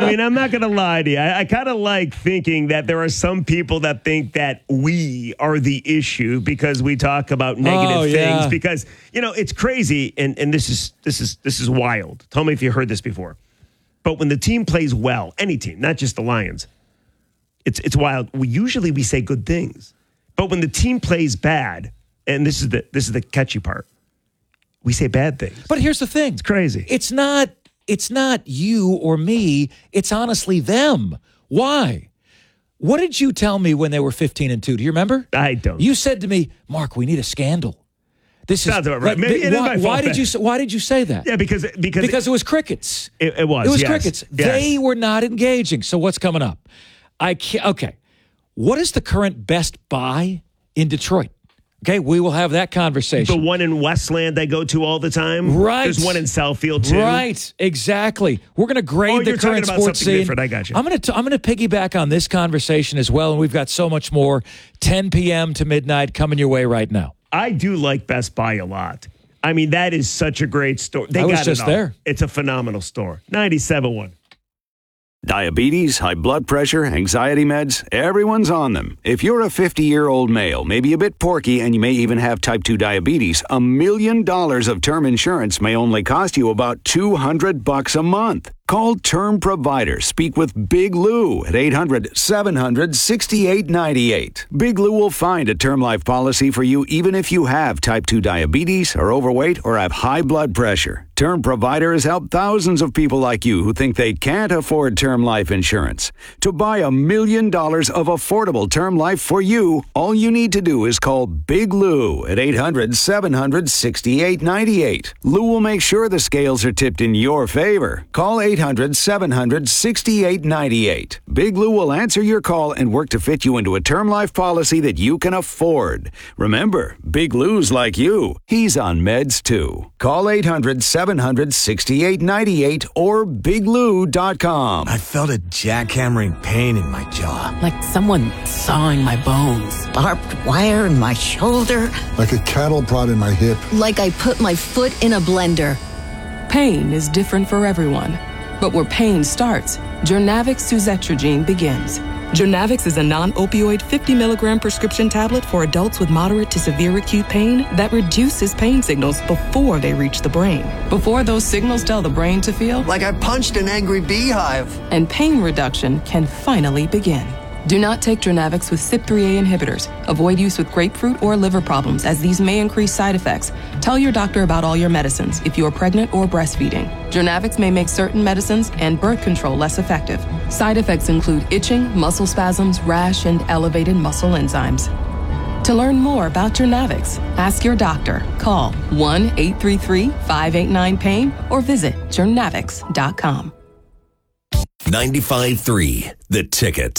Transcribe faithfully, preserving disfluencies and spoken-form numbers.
mean, I'm not going to lie to you. I, I kind of like thinking that there are some people that think that we are the issue because we talk about negative oh, things. Yeah. Because, you know, it's crazy, and, and this is this is this is wild. Tell me if you heard this before. But when the team plays well, any team, not just the Lions, it's it's wild. We usually we say good things. But when the team plays bad, and this is the this is the catchy part, we say bad things. But here's the thing. It's crazy. It's not it's not you or me. It's honestly them. Why? What did you tell me when they were fifteen and two? Do you remember? I don't. You said to me, Mark, we need a scandal. This is Sounds about right. like, Maybe it is why, my fault why did then. you say- why did you say that? Yeah, because because Because it was crickets. It, it was. It was yes. crickets. Yes. They were not engaging. So what's coming up? I can't, okay. What is the current Best Buy in Detroit? Okay, we will have that conversation. The one in Westland I go to all the time. Right. There's one in Southfield too. Right, exactly. We're going to grade Oh, the you're talking current about sports something scene. different. I got you. I'm going to I'm going to piggyback on this conversation as well, and we've got so much more. ten p.m. to midnight coming your way right now. I do like Best Buy a lot. I mean, that is such a great store. They I was got just it all. there. It's a phenomenal store. ninety-seven point one. Diabetes, high blood pressure, anxiety meds, everyone's on them. If you're a fifty-year-old male, maybe a bit porky, and you may even have type two diabetes, a million dollars of term insurance may only cost you about two hundred bucks a month. Call Term Provider. Speak with Big Lou at eight hundred, seven hundred, sixty-eight ninety-eight. Big Lou will find a term life policy for you even if you have type two diabetes, are overweight, or have high blood pressure. Term Provider has helped thousands of people like you who think they can't afford term life insurance. To buy a million dollars of affordable term life for you, all you need to do is call Big Lou at eight hundred, seven hundred, sixty-eight ninety-eight. Lou will make sure the scales are tipped in your favor. Call eight hundred, seven hundred, sixty-eight ninety-eight. Big Lou will answer your call and work to fit you into a term life policy that you can afford. Remember, Big Lou's like you. He's on meds too. Call eight hundred, seven hundred, sixty-eight ninety-eight or big lou dot com. I felt a jackhammering pain in my jaw. Like someone sawing my bones. Barbed wire in my shoulder. Like a cattle prod in my hip. Like I put my foot in a blender. Pain is different for everyone. But where pain starts, Journavx suzetrigine begins. Journavx is a non-opioid fifty milligram prescription tablet for adults with moderate to severe acute pain that reduces pain signals before they reach the brain. Before those signals tell the brain to feel Like I punched an angry beehive. and pain reduction can finally begin. Do not take Journavx with C Y P three A inhibitors. Avoid use with grapefruit or liver problems, as these may increase side effects. Tell your doctor about all your medicines if you are pregnant or breastfeeding. Journavx may make certain medicines and birth control less effective. Side effects include itching, muscle spasms, rash, and elevated muscle enzymes. To learn more about Journavx, ask your doctor. Call one eight three three, five eight nine, pain or visit journavx dot com. ninety-five point three The Ticket.